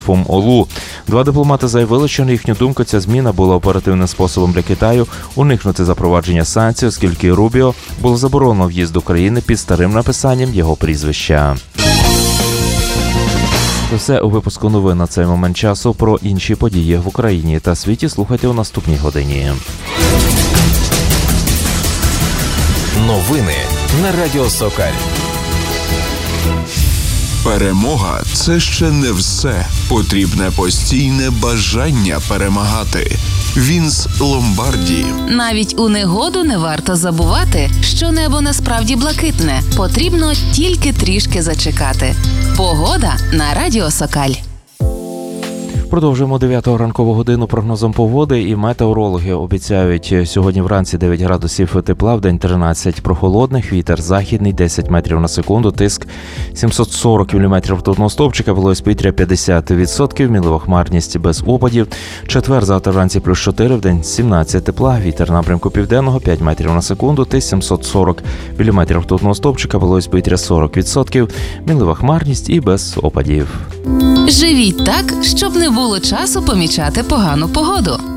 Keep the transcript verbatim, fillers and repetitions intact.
ОЛУ. Два дипломати заявили, що, на їхню думку, ця зміна була оперативним способом для Китаю уникнути запровадження санкцій, оскільки Рубіо було заборонено в'їзд до країни під старим написанням його прізвища. Це все у випуску новин на цей момент часу. Про інші події в Україні та світі слухайте у наступній годині. Новини на Радіо Сокаль. Перемога – це ще не все. Потрібне постійне бажання перемагати. Вінс Ломбарді. Навіть у негоду не варто забувати, що небо насправді блакитне. Потрібно тільки трішки зачекати. Погода на Радіо Сокаль. Продовжуємо дев'яту ранкову годину прогнозом погоди, і метеорологи обіцяють сьогодні вранці дев'ять градусів тепла, вдень тринадцять прохолодних, вітер західний десять метрів на секунду, тиск сімсот сорок міліметрів ртутного стовпчика, вологість повітря п'ятдесят відсотків, мінлива хмарність без опадів. Четвер, завтра вранці плюс чотири, вдень сімнадцять тепла, вітер напрямку південного п'ять метрів на секунду, тиск сімсот сорок міліметрів ртутного стовпчика, вологість повітря сорок відсотків, мінлива хмарність і без опадів. Живіть так, щоб не було часу помічати погану погоду.